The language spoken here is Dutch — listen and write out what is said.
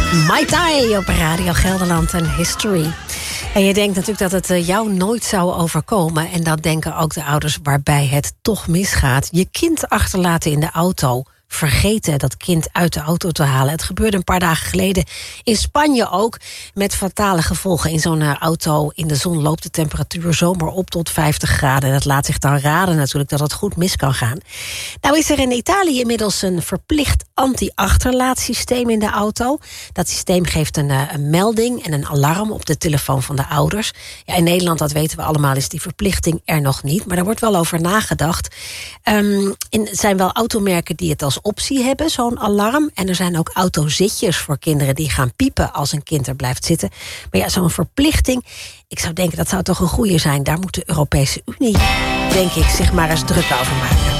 Mai Tai op Radio Gelderland en History. En je denkt natuurlijk dat het jou nooit zou overkomen. En dat denken ook de ouders waarbij het toch misgaat. Je kind achterlaten in de auto. Vergeten dat kind uit de auto te halen. Het gebeurde een paar dagen geleden in Spanje ook. Met fatale gevolgen. In zo'n auto in de zon loopt de temperatuur zomaar op tot 50 graden. Dat laat zich dan raden natuurlijk dat het goed mis kan gaan. Nou is er in Italië inmiddels een verplicht anti-achterlaatsysteem in de auto. Dat systeem geeft een melding en een alarm op de telefoon van de ouders. Ja, in Nederland, dat weten we allemaal, is die verplichting er nog niet. Maar daar wordt wel over nagedacht. Er zijn wel automerken die het als optie hebben, zo'n alarm. En er zijn ook autozitjes voor kinderen die gaan piepen als een kind er blijft zitten. Maar ja, zo'n verplichting, ik zou denken dat zou toch een goeie zijn. Daar moet de Europese Unie, denk ik, zich maar eens druk over maken.